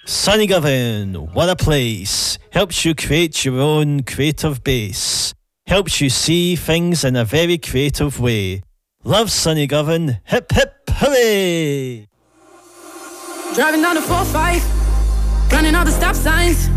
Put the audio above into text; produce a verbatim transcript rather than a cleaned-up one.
Sunnygovern, what a place. Helps you create your own creative base. Helps you see things in a very creative way. Love Sunnygovern, hip hip hooray! Driving down the four five, running all the stop signs.